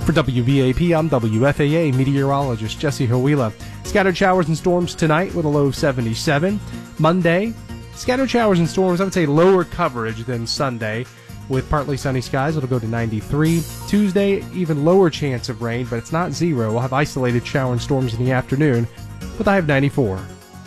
For WBAP, I'm WFAA meteorologist Jesse Hawila. Scattered showers and storms tonight with a low of 77. Monday, scattered showers and storms, I would say lower coverage than Sunday. With partly sunny skies, it'll go to 93. Tuesday, even lower chance of rain, but it's not zero. We'll have isolated shower and storms in the afternoon with a high of 94.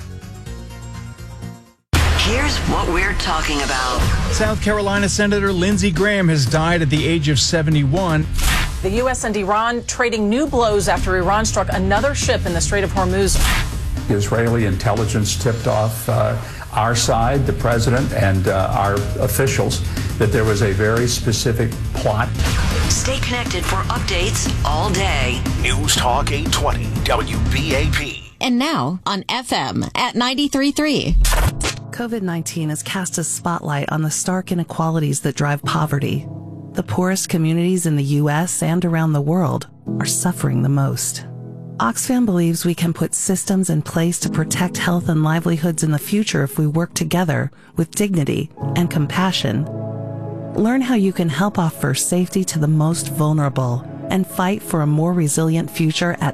Here's what we're talking about. South Carolina Senator Lindsey Graham has died at the age of 71. The U.S. and Iran trading new blows after Iran struck another ship in the Strait of Hormuz. Israeli intelligence tipped off our side, the president, and our officials that there was a very specific plot. Stay connected for updates all day. News Talk 820 WBAP. And now on FM at 93.3. COVID-19 has cast a spotlight on the stark inequalities that drive poverty. The poorest communities in the U.S. and around the world are suffering the most. Oxfam believes we can put systems in place to protect health and livelihoods in the future if we work together with dignity and compassion. Learn how you can help offer safety to the most vulnerable and fight for a more resilient future at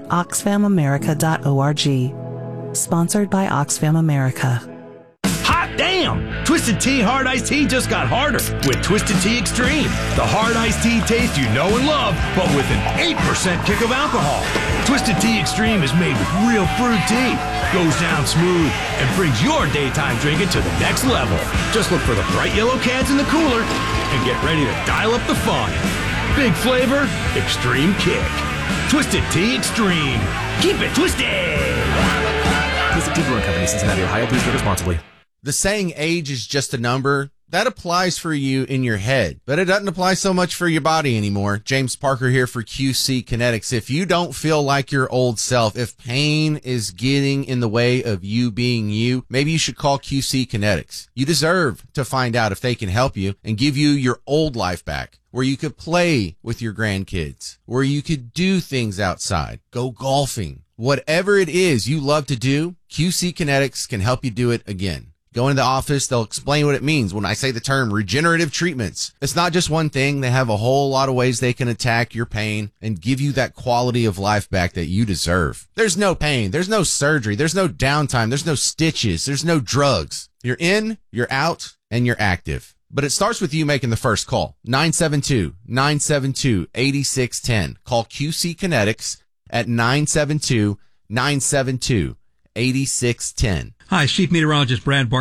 oxfamamerica.org. Sponsored by Oxfam America. Hot damn! Twisted Tea Hard Iced Tea just got harder with Twisted Tea Extreme. The hard iced tea taste you know and love, but with an 8% kick of alcohol. Twisted Tea Extreme is made with real fruit tea, goes down smooth, and brings your daytime drinking to the next level. Just look for the bright yellow cans in the cooler and get ready to dial up the fun. Big flavor, extreme kick. Twisted Tea Extreme. Keep it twisted! Twisted Tea Brewing Company, Cincinnati, Ohio. Please drink responsibly. The saying age is just a number, that applies for you in your head, but it doesn't apply so much for your body anymore. James Parker here for QC Kinetics. If you don't feel like your old self, if pain is getting in the way of you being you, maybe you should call QC Kinetics. You deserve to find out if they can help you and give you your old life back, where you could play with your grandkids, where you could do things outside, go golfing. Whatever it is you love to do, QC Kinetics can help you do it again. Go into the office, they'll explain what it means when I say the term regenerative treatments. It's not just one thing. They have a whole lot of ways they can attack your pain and give you that quality of life back that you deserve. There's no pain. There's no surgery. There's no downtime. There's no stitches. There's no drugs. You're in, you're out, and you're active. But it starts with you making the first call. 972-972-8610. Call QC Kinetics at 972-972-8610. Hi, Chief Meteorologist Brad Barton.